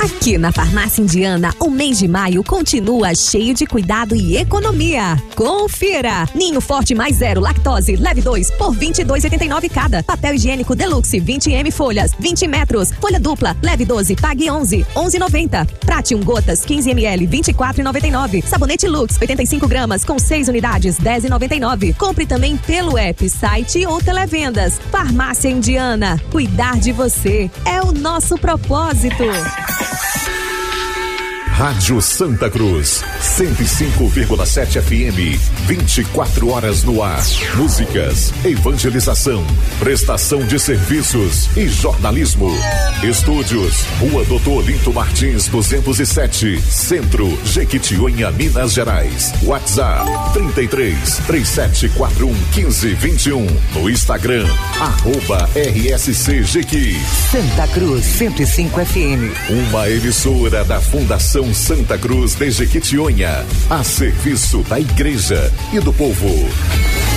Aqui na Farmácia Indiana, o mês de maio continua cheio de cuidado e economia. Confira! Ninho Forte mais 0 lactose, leve 2 por R$ 22,89 cada. Papel higiênico Deluxe 20 folhas, 20 metros. Folha dupla, leve 12, pague 11,90. Pratium gotas 15 ml, 24,99. Sabonete Lux 85 gramas com 6 unidades, 10,99. Compre também pelo app, site ou televendas. Farmácia Indiana, cuidar de você é o nosso propósito. Rádio Santa Cruz, 105,7 FM, 24 horas no ar. Músicas, evangelização, prestação de serviços e jornalismo. Estúdios, Rua Doutor Olinto Martins, 207, Centro, Jequitinhonha, Minas Gerais. WhatsApp, 33-3741-1521. No Instagram, @RSCJequi. Santa Cruz, 105 FM. Uma emissora da Fundação Santa Cruz de Jequitinhonha, a serviço da igreja e do povo.